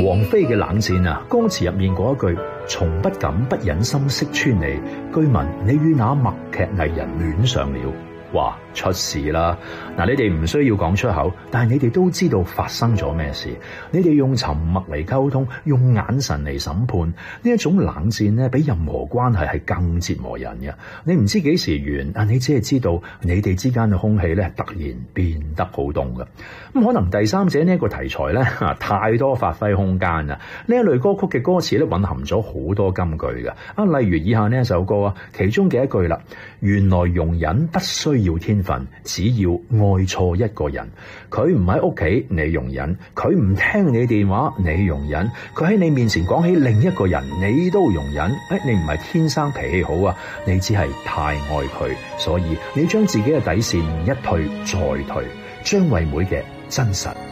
王菲嘅冷戰啊，歌詞入面嗰一句從不敢不忍心識穿你，據聞你與那默劇藝人戀上了。哇，出事啦！嗱，你哋唔需要講出口，但係你哋都知道發生咗咩事。你哋用沉默嚟溝通，用眼神嚟審判，呢一種冷戰呢，比任何關係係更折磨人嘅。你唔知幾時完，但你只係知道你哋之間嘅空氣咧突然變得好凍嘅。咁可能第三者呢一個題材咧太多發揮空間啊！呢一類歌曲嘅歌詞咧蘊含咗好多金句嘅啊，例如以下呢一首歌啊，其中嘅一句啦，原來容忍不需要天分，只要愛錯一個人。佢唔喺屋企，你容忍；佢唔聽你電話，你容忍；佢喺你面前講起另一個人，你都容忍。你唔係天生脾氣好啊，你只係太愛佢，所以你將自己嘅底線一退再退。張惠妹嘅真實。